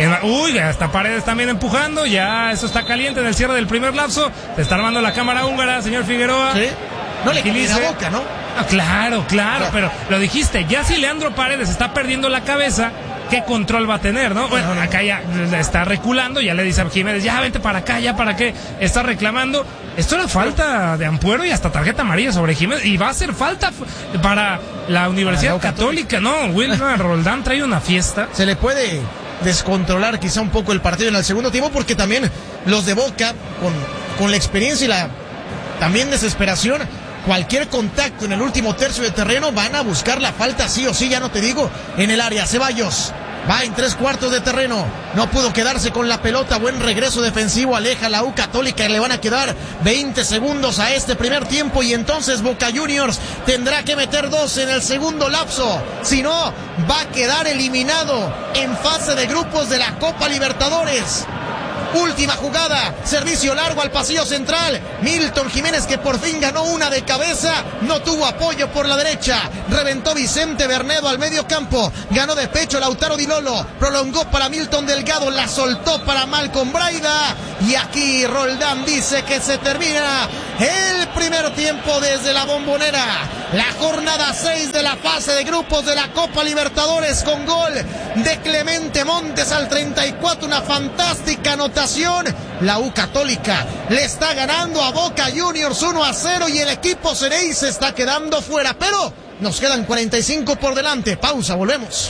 hasta Paredes también empujando. Ya eso está caliente en el cierre del primer lapso. Se está armando la cámara húngara, señor Figueroa. Sí. No le quede la Boca, ¿no? Claro, pero lo dijiste, ya si Leandro Paredes está perdiendo la cabeza, ¿qué control va a tener, no? Bueno, acá ya está reculando, ya le dice a Jiménez, ya vente para acá, ya para qué está reclamando. Esto era falta de Ampuero y hasta tarjeta amarilla sobre Jiménez, y va a ser falta para la Universidad Católica, ¿no? Wilmar Roldán trae una fiesta. Se le puede descontrolar quizá un poco el partido en el segundo tiempo, porque también los de Boca, con la experiencia y la también desesperación, cualquier contacto en el último tercio de terreno van a buscar la falta sí o sí, ya no te digo, en el área. Ceballos Va en 3/4 de terreno. No pudo quedarse con la pelota. Buen regreso defensivo. Aleja la U Católica. Le van a quedar 20 segundos a este primer tiempo. Y entonces Boca Juniors tendrá que meter 2 en el segundo lapso. Si no, va a quedar eliminado en fase de grupos de la Copa Libertadores. Última jugada, servicio largo al pasillo central. Milton Jiménez, que por fin ganó una de cabeza, no tuvo apoyo por la derecha. Reventó Vicente Bernedo al medio campo. Ganó de pecho Lautaro Di Lolo. Prolongó para Milton Delgado, la soltó para Malcolm Braida. Y aquí Roldán dice que se termina el primer tiempo desde la Bombonera. La jornada 6 de la fase de grupos de la Copa Libertadores, con gol de Clemente Montes al 34. Una fantástica anotación. La U Católica le está ganando a Boca Juniors 1-0 y el equipo Ceney se está quedando fuera. Pero nos quedan 45 por delante. Pausa, volvemos.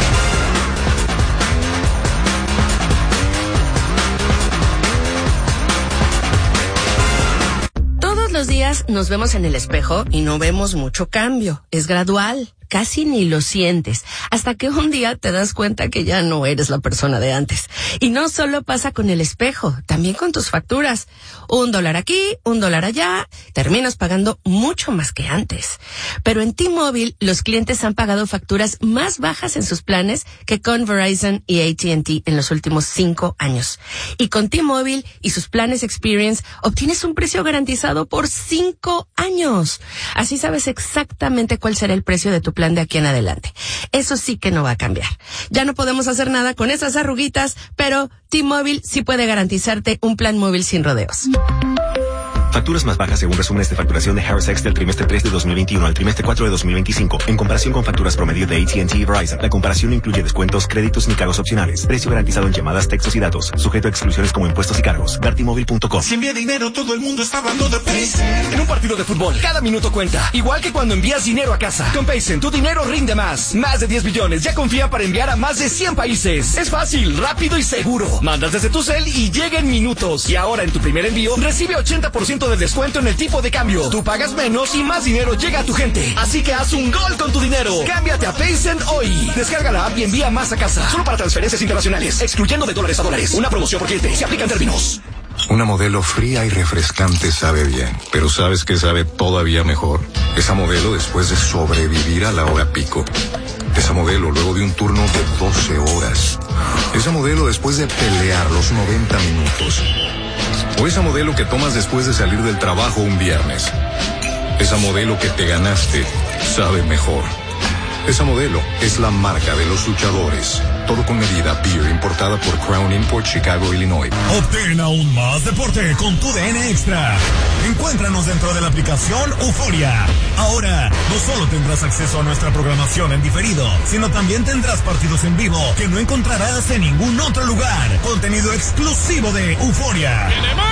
Todos los días nos vemos en el espejo y no vemos mucho cambio. Es gradual. Casi ni lo sientes, hasta que un día te das cuenta que ya no eres la persona de antes. Y no solo pasa con el espejo, también con tus facturas. $1 aquí, $1 allá, terminas pagando mucho más que antes. Pero en T-Mobile, los clientes han pagado facturas más bajas en sus planes que con Verizon y AT&T en los últimos 5 años. Y con T-Mobile y sus planes Experience, obtienes un precio garantizado por 5 años. Así sabes exactamente cuál será el precio de tu plan de aquí en adelante. Eso sí que no va a cambiar. Ya no podemos hacer nada con esas arruguitas, pero T-Mobile sí puede garantizarte un plan móvil sin rodeos. Facturas más bajas según resúmenes de facturación de Harris X del trimestre 3 de 2021 al trimestre 4 de 2025. En comparación con facturas promedio de AT&T y Verizon, la comparación no incluye descuentos, créditos ni cargos opcionales. Precio garantizado en llamadas, textos y datos. Sujeto a exclusiones como impuestos y cargos. Vertimóvil.com. Si envía dinero, todo el mundo está hablando de Paycen. En un partido de fútbol, cada minuto cuenta. Igual que cuando envías dinero a casa. Con Paycen, tu dinero rinde más. Más de 10 billones ya confían para enviar a más de 100 países. Es fácil, rápido y seguro. Mandas desde tu cel y llega en minutos. Y ahora en tu primer envío, recibe 80% de descuento en el tipo de cambio. Tú pagas menos y más dinero llega a tu gente. Así que haz un gol con tu dinero. Cámbiate a Paycen hoy. Descarga la app y envía más a casa. Solo para transferencias internacionales. Excluyendo de dólares a dólares. Una promoción por cliente. Se aplican términos. Una Modelo fría y refrescante sabe bien, pero ¿sabes qué sabe todavía mejor? Esa Modelo después de sobrevivir a la hora pico. Esa Modelo luego de un turno de 12 horas. Esa Modelo después de pelear los 90 minutos. O esa Modelo que tomas después de salir del trabajo un viernes. Esa Modelo que te ganaste sabe mejor. Esa Modelo es la marca de los luchadores. Todo con medida. Beer importada por Crown Import, Chicago, Illinois. Obtén aún más deporte con tu DN Extra. Encuéntranos dentro de la aplicación Euforia. Ahora, no solo tendrás acceso a nuestra programación en diferido, sino también tendrás partidos en vivo que no encontrarás en ningún otro lugar. Contenido exclusivo de Euforia.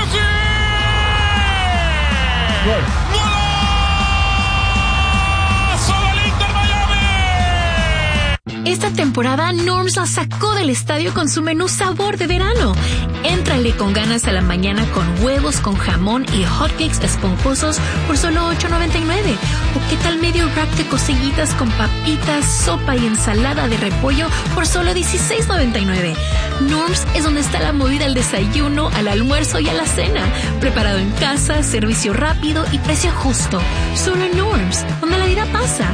¡Gol! Esta temporada Norms la sacó del estadio con su menú sabor de verano. Éntrale con ganas a la mañana con huevos con jamón y hotcakes esponjosos por solo $8.99. ¿O qué tal medio rack de cosillitas con papitas, sopa y ensalada de repollo por solo $16.99? Norms es donde está la movida al desayuno, al almuerzo y a la cena. Preparado en casa, servicio rápido y precio justo. Solo en Norms, donde la vida pasa.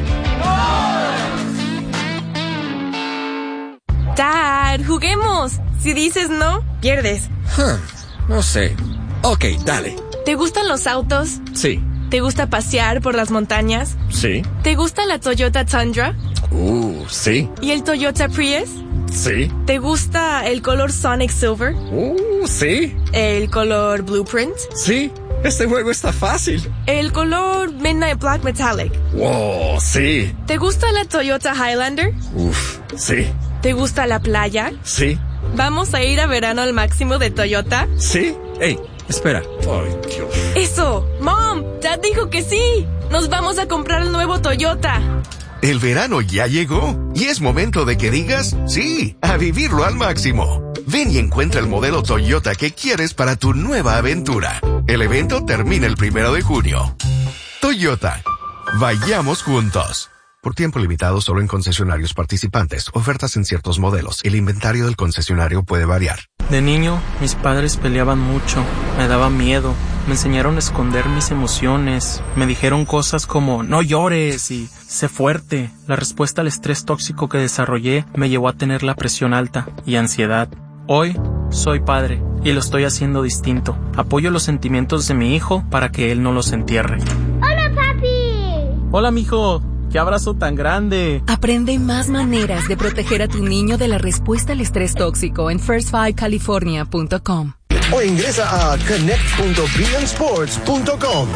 Dad, juguemos. Si dices no, pierdes. No sé. Ok, dale. ¿Te gustan los autos? Sí. ¿Te gusta pasear por las montañas? Sí. ¿Te gusta la Toyota Tundra? Sí. ¿Y el Toyota Prius? Sí. ¿Te gusta el color Sonic Silver? Sí. ¿El color Blueprint? Sí. Este juego está fácil. ¿El color Midnight Black Metallic? Wow, sí. ¿Te gusta la Toyota Highlander? Sí. ¿Te gusta la playa? Sí. ¿Vamos a ir a verano al máximo de Toyota? Sí. Ey, espera. Ay, Dios. ¡Eso! ¡Mom! Dad dijo que sí. Nos vamos a comprar el nuevo Toyota. El verano ya llegó y es momento de que digas sí, a vivirlo al máximo. Ven y encuentra el modelo Toyota que quieres para tu nueva aventura. El evento termina el 1 de junio. Toyota. Vayamos juntos. Por tiempo limitado solo en concesionarios participantes. Ofertas en ciertos modelos. El inventario del concesionario puede variar. De niño, mis padres peleaban mucho. Me daba miedo. Me enseñaron a esconder mis emociones. Me dijeron cosas como no llores y sé fuerte. La respuesta al estrés tóxico que desarrollé me llevó a tener la presión alta y ansiedad. Hoy soy padre y lo estoy haciendo distinto. Apoyo los sentimientos de mi hijo para que él no los entierre. ¡Hola, papi! Hola, mijo. ¡Qué abrazo tan grande! Aprende más maneras de proteger a tu niño de la respuesta al estrés tóxico en first5california.com. O ingresa a connect.bnsports.com.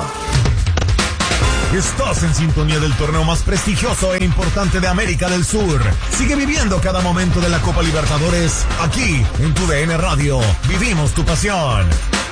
Estás en sintonía del torneo más prestigioso e importante de América del Sur. Sigue viviendo cada momento de la Copa Libertadores aquí en tu DN Radio. Vivimos tu pasión.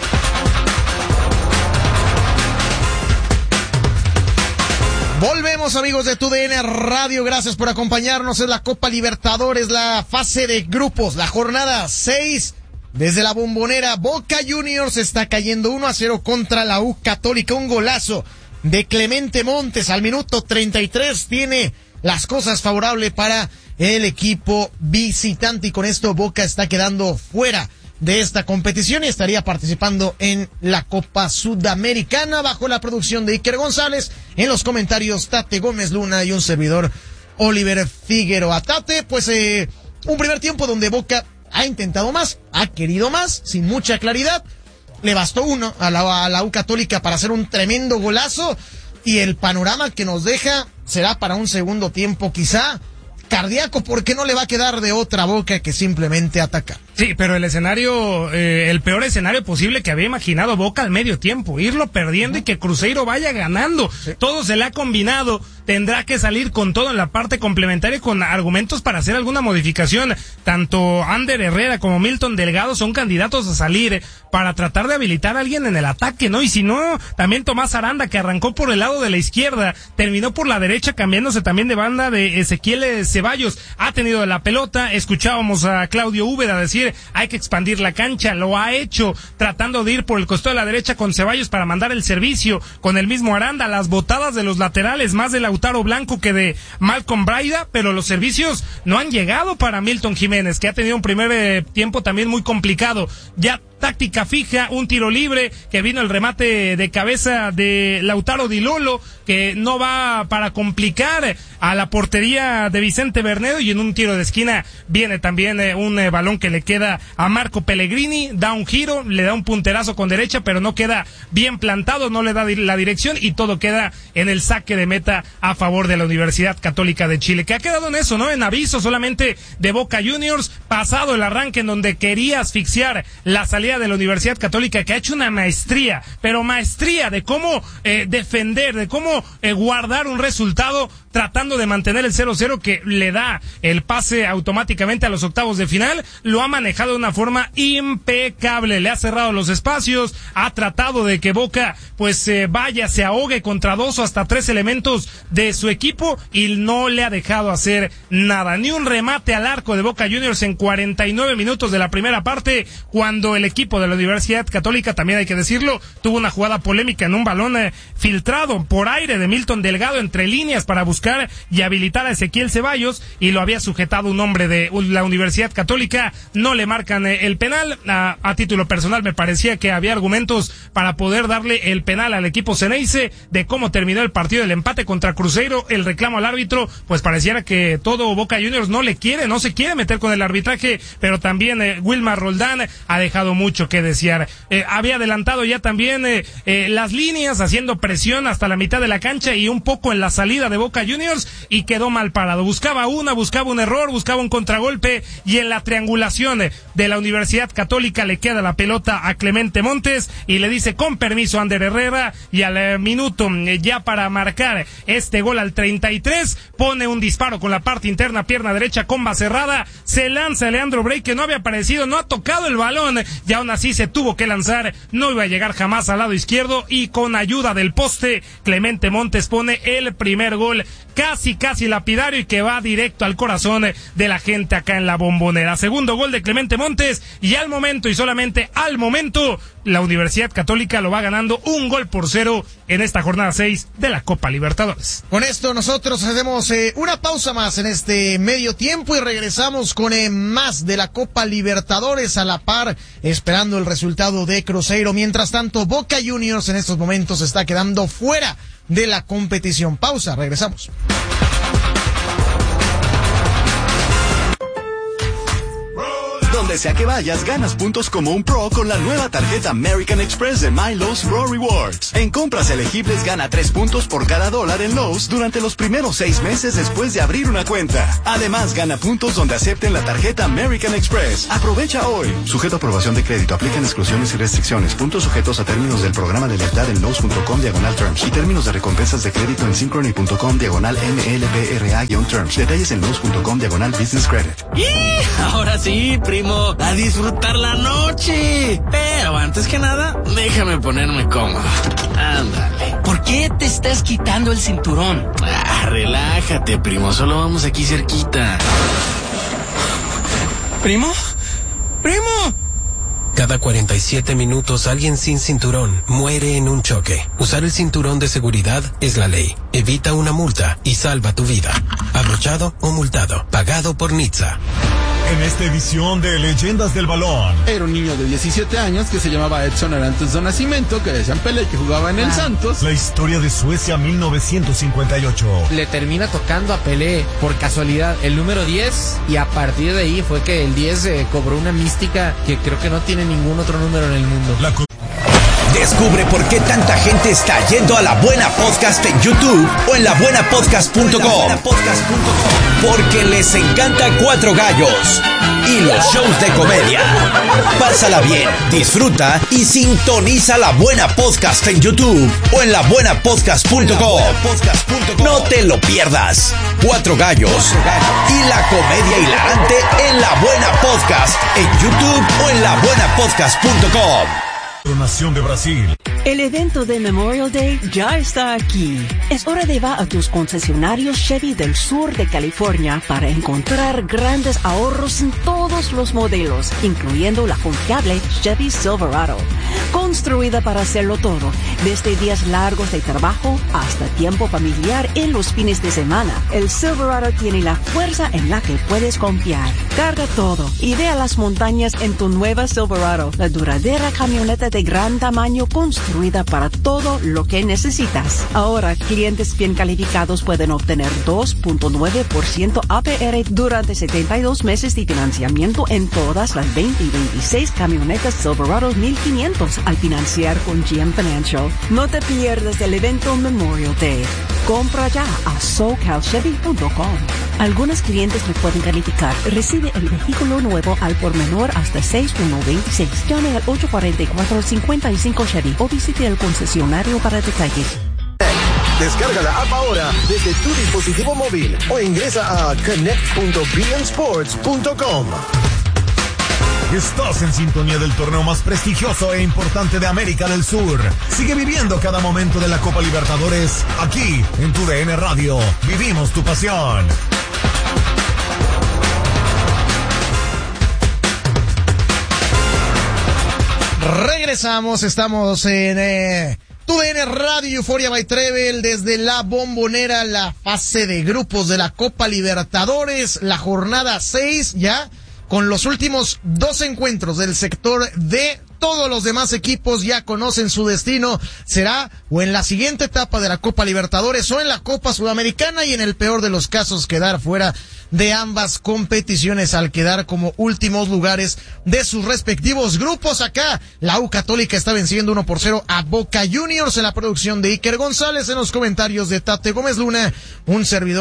Volvemos, amigos de TUDN Radio, gracias por acompañarnos. Es la Copa Libertadores, la fase de grupos, la jornada 6. Desde la Bombonera, Boca Juniors está cayendo 1-0 contra la U Católica. Un golazo de Clemente Montes al minuto 33 tiene las cosas favorables para el equipo visitante, y con esto Boca está quedando fuera de esta competición y estaría participando en la Copa Sudamericana. Bajo la producción de Iker González, en los comentarios Tate Gómez Luna y un servidor Oliver Figueroa. Tate, pues un primer tiempo donde Boca ha intentado más, ha querido más, sin mucha claridad. Le bastó uno a la U Católica para hacer un tremendo golazo, y el panorama que nos deja será para un segundo tiempo quizá cardíaco, porque no le va a quedar de otra Boca que simplemente atacar. Sí, pero el escenario, el peor escenario posible que había imaginado Boca al medio tiempo, irlo perdiendo y que Cruzeiro vaya ganando. Sí. Todo se le ha combinado, tendrá que salir con todo en la parte complementaria, con argumentos para hacer alguna modificación. Tanto Ander Herrera como Milton Delgado son candidatos a salir para tratar de habilitar a alguien en el ataque, ¿no? Y si no, también Tomás Aranda, que arrancó por el lado de la izquierda, terminó por la derecha, cambiándose también de banda, de Ezequiel Ceballos. Ha tenido la pelota, escuchábamos a Claudio Úbeda decir hay que expandir la cancha, lo ha hecho, tratando de ir por el costado de la derecha con Ceballos para mandar el servicio, con el mismo Aranda, las botadas de los laterales, más de Lautaro Blanco que de Malcolm Braida, pero los servicios no han llegado para Milton Jiménez, que ha tenido un primer tiempo también muy complicado. Ya táctica fija, un tiro libre, que vino el remate de cabeza de Lautaro Di Lolo, que no va para complicar a la portería de Vicente Bernedo, y en un tiro de esquina viene también un balón que le queda a Marco Pellegrini, da un giro, le da un punterazo con derecha, pero no queda bien plantado, no le da la dirección, y todo queda en el saque de meta a favor de la Universidad Católica de Chile, que ha quedado en eso, ¿no? En aviso solamente de Boca Juniors, pasado el arranque en donde quería asfixiar la salida de la Universidad Católica, que ha hecho una maestría, pero maestría de cómo defender, de cómo guardar un resultado, tratando de mantener el 0-0 que le da el pase automáticamente a los octavos de final. Lo ha manejado de una forma impecable, le ha cerrado los espacios, ha tratado de que Boca pues se ahogue contra 2 o hasta 3 elementos de su equipo, y no le ha dejado hacer nada, ni un remate al arco de Boca Juniors en 49 minutos de la primera parte, cuando el equipo de la Universidad Católica, también hay que decirlo, tuvo una jugada polémica en un balón filtrado por aire de Milton Delgado entre líneas para buscar y habilitar a Ezequiel Ceballos, y lo había sujetado un hombre de la Universidad Católica. No le marcan el penal. A título personal me parecía que había argumentos para poder darle el penal al equipo Ceneice. De cómo terminó el partido, el empate contra Cruzeiro, el reclamo al árbitro, pues pareciera que todo Boca Juniors no se quiere meter con el arbitraje, pero también Wilmar Roldán ha dejado mucho que desear. Había adelantado ya también las líneas, haciendo presión hasta la mitad de la cancha y un poco en la salida de Boca Juniors, y quedó mal parado. Buscaba un error, buscaba un contragolpe, y en la triangulación de la Universidad Católica le queda la pelota a Clemente Montes y le dice con permiso a Ander Herrera, y al minuto ya para marcar este gol al 33 pone un disparo con la parte interna, pierna derecha, comba cerrada, se lanza Leandro Brey, que no había aparecido, no ha tocado el balón, y aún así se tuvo que lanzar, no iba a llegar jamás al lado izquierdo y con ayuda del poste, Clemente Montes pone el primer gol casi lapidario y que va directo al corazón de la gente acá en la Bombonera. Segundo gol de Clemente Montes y al momento y solamente al momento la Universidad Católica lo va ganando 1-0 en esta jornada 6 de la Copa Libertadores. Con esto nosotros hacemos una pausa más en este medio tiempo y regresamos con más de la Copa Libertadores a la par, esperando el resultado de Cruzeiro. Mientras tanto, Boca Juniors en estos momentos está quedando fuera de la competición. Pausa, regresamos. Donde sea que vayas, ganas puntos como un pro con la nueva tarjeta American Express de My Lowe's Pro Rewards. En compras elegibles gana 3 puntos por cada $1 en Lowe's durante los primeros 6 meses después de abrir una cuenta. Además, gana puntos donde acepten la tarjeta American Express. Aprovecha hoy. Sujeto a aprobación de crédito. Aplican exclusiones y restricciones. Puntos sujetos a términos del programa de lealtad en Lowe's.com/terms y términos de recompensas de crédito en Synchrony.com/MLBRA-terms. Detalles en Lowe's.com/business credit. ¡Y! Ahora sí, primo. A disfrutar la noche. Pero antes que nada, déjame ponerme cómodo. Ándale. ¿Por qué te estás quitando el cinturón? Relájate, primo. Solo vamos aquí cerquita. ¿Primo? ¡Primo! Cada 47 minutos alguien sin cinturón muere en un choque. Usar el cinturón de seguridad es la ley. Evita una multa y salva tu vida. Abrochado o multado. Pagado por NHTSA. En esta edición de Leyendas del Balón. Era un niño de 17 años que se llamaba Edson Arantes do Nascimento, que decían Pelé, que jugaba en el Santos. La historia de Suecia 1958. Le termina tocando a Pelé por casualidad el número 10 y a partir de ahí fue que el 10 cobró una mística que creo que no tiene ningún otro número en el mundo. Descubre por qué tanta gente está yendo a La Buena Podcast en YouTube o en labuenapodcast.com. Porque les encanta Cuatro Gallos y los shows de comedia. Pásala bien, disfruta y sintoniza La Buena Podcast en YouTube o en labuenapodcast.com. No te lo pierdas. Cuatro Gallos y la comedia hilarante en La Buena Podcast en YouTube o en labuenapodcast.com. Nación de Brasil. El evento de Memorial Day ya está aquí. Es hora de ir a tus concesionarios Chevy del sur de California para encontrar grandes ahorros en todos los modelos, incluyendo la confiable Chevy Silverado. Construida para hacerlo todo, desde días largos de trabajo hasta tiempo familiar en los fines de semana. El Silverado tiene la fuerza en la que puedes confiar. Carga todo y ve a las montañas en tu nueva Silverado, la duradera camioneta de gran tamaño construida para todo lo que necesitas. Ahora, clientes bien calificados pueden obtener 2.9% APR durante 72 meses de financiamiento en todas las 20 y 26 camionetas Silverado 1500 al financiar con GM Financial. No te pierdas el evento Memorial Day. Compra ya a SoCalChevy.com. Algunos clientes le pueden calificar. Recibe el vehículo nuevo al por menor hasta 6.126. Llame al 844-55 Chevy o visite el concesionario para detalles. Descarga la app ahora desde tu dispositivo móvil o ingresa a connect.beansports.com. Estás en sintonía del torneo más prestigioso e importante de América del Sur. Sigue viviendo cada momento de la Copa Libertadores aquí en tu DN Radio. Vivimos tu pasión. Regresamos, estamos en TUDN Radio Euforia by Trevel desde la Bombonera, la fase de grupos de la Copa Libertadores, la jornada 6 ya, con los últimos 2 encuentros del sector D. Todos los demás equipos ya conocen su destino, será o en la siguiente etapa de la Copa Libertadores o en la Copa Sudamericana y en el peor de los casos quedar fuera de ambas competiciones al quedar como últimos lugares de sus respectivos grupos. Acá la U Católica está venciendo 1-0 a Boca Juniors. En la producción de Iker González, en los comentarios de Tate Gómez Luna, un servidor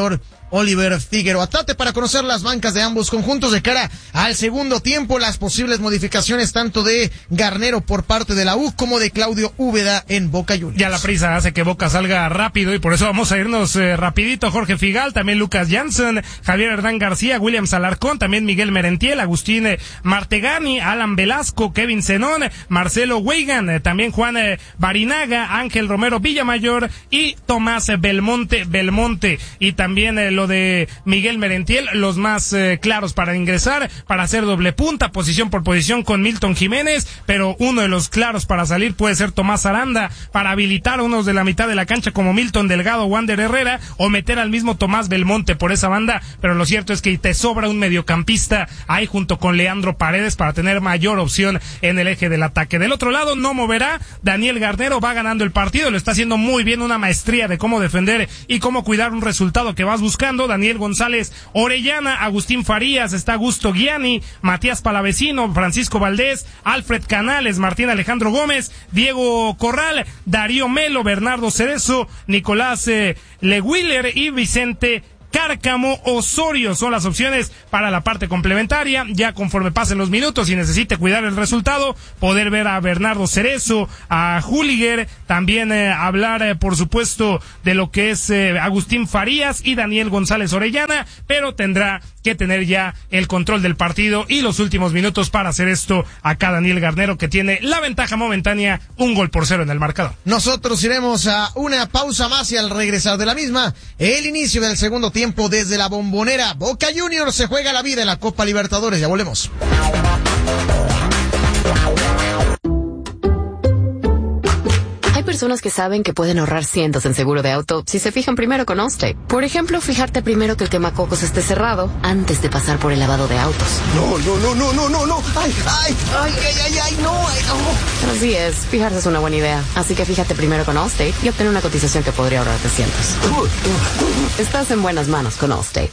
Oliver Figueroa. Tate para conocer las bancas de ambos conjuntos de cara al segundo tiempo, las posibles modificaciones tanto de Garnero por parte de la U como de Claudio Úbeda en Boca Juniors. Ya la prisa hace que Boca salga rápido y por eso vamos a irnos rapidito. Jorge Figal, también Lucas Janssen, Javier Hernán García, William Alarcón, también Miguel Merentiel, Agustín Martegani, Alan Velasco, Kevin Zenón, Marcelo Weigan, también Juan Barinaga, Ángel Romero Villamayor y Tomás Belmonte y también lo de Miguel Merentiel, los más claros para ingresar, para hacer doble punta, posición por posición con Milton Jiménez, pero uno de los claros para salir puede ser Tomás Aranda, para habilitar a unos de la mitad de la cancha como Milton Delgado, Wander Herrera, o meter al mismo Tomás Belmonte por esa banda, pero lo cierto es que te sobra un mediocampista ahí junto con Leandro Paredes para tener mayor opción en el eje del ataque. Del otro lado no moverá Daniel Garnero, va ganando el partido, lo está haciendo muy bien, una maestría de cómo defender y cómo cuidar un resultado que vas buscando. Daniel González Orellana, Agustín Farías, está Augusto Gianni, Matías Palavecino, Francisco Valdés, Alfred Canales, Martín Alejandro Gómez, Diego Corral, Darío Melo, Bernardo Cerezo, Nicolás Lewiller y Vicente Cárcamo Osorio son las opciones para la parte complementaria. Ya conforme pasen los minutos y necesite cuidar el resultado, poder ver a Bernardo Cerezo, a Juliger, también hablar por supuesto de lo que es Agustín Farías y Daniel González Orellana, pero tendrá que tener ya el control del partido y los últimos minutos para hacer esto acá Daniel Garnero, que tiene la ventaja momentánea, 1-0 en el marcador. Nosotros iremos a una pausa más y al regresar de la misma, el inicio del segundo tiempo desde la Bombonera. Boca Juniors se juega la vida en la Copa Libertadores. Ya volvemos. Hay personas que saben que pueden ahorrar cientos en seguro de auto si se fijan primero con Allstate. Por ejemplo, fijarte primero que el quemacocos esté cerrado antes de pasar por el lavado de autos. No. Ay, no. Así es, fijarse es una buena idea. Así que fíjate primero con Allstate y obtener una cotización que podría ahorrarte cientos. Estás en buenas manos con Allstate.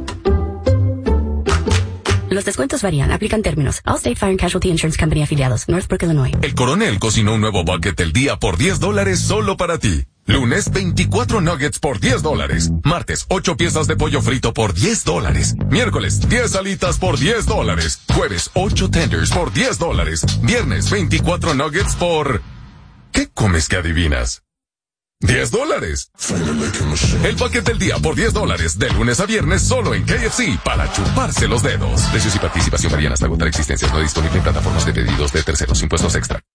Los descuentos varían, aplican términos. Allstate Fire and Casualty Insurance Company afiliados, Northbrook, Illinois. El Coronel cocinó un nuevo bucket del día por $10 solo para ti. Lunes, 24 nuggets por $10. Martes, 8 piezas de pollo frito por $10. Miércoles, 10 alitas por $10. Jueves, 8 tenders por $10. Viernes, 24 nuggets por... ¿Qué comes que adivinas? $10. El paquete del día por $10, de lunes a viernes solo en KFC, para chuparse los dedos. Precios y participación varían hasta agotar existencias. No disponible en plataformas de pedidos de terceros. Impuestos extra.